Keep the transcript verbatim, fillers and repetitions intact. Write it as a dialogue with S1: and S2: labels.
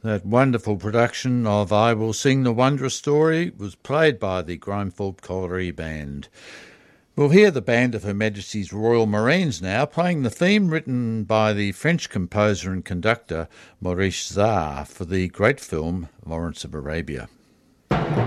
S1: That wonderful production of I Will Sing the Wondrous Story was played by the Grimeford Colliery Band. We'll hear the band of Her Majesty's Royal Marines now playing the theme written by the French composer and conductor Maurice Jarre for the great film Lawrence of Arabia.